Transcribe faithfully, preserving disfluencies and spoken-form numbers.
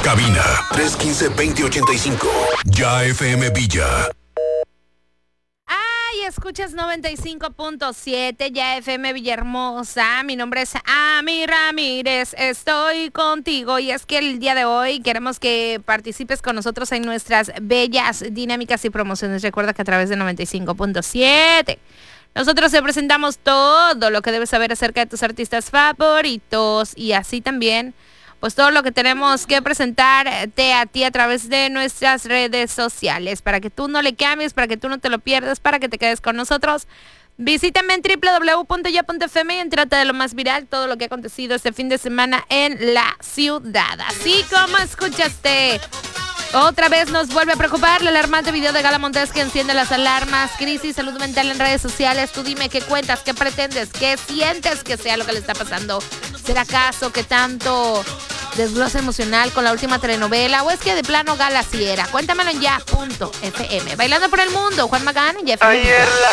Cabina tres uno cinco, dos cero ocho cinco. Ya F M Villa. Ay, escuchas noventa y cinco punto siete, ya F M Villahermosa. Mi nombre es Ami Ramírez. Estoy contigo y es que el día de hoy queremos que participes con nosotros en nuestras bellas dinámicas y promociones. Recuerda que a través de noventa y cinco punto siete nosotros te presentamos todo lo que debes saber acerca de tus artistas favoritos y así también pues todo lo que tenemos que presentarte a ti a través de nuestras redes sociales, para que tú no le cambies, para que tú no te lo pierdas, para que te quedes con nosotros. Visítame en doble u doble u doble u punto ya punto f m y entrate de lo más viral, todo lo que ha acontecido este fin de semana en la ciudad. Así como escuchaste. Otra vez nos vuelve a preocupar la alarmante video de Gala Montes que enciende las alarmas. Crisis, salud mental en redes sociales. Tú dime qué cuentas, qué pretendes, qué sientes que sea lo que le está pasando. ¿Será acaso que tanto desglose emocional con la última telenovela? ¿O es que de plano Gala sí era? Cuéntamelo en ya punto f m. Bailando por el mundo, Juan Magán en ya punto f m.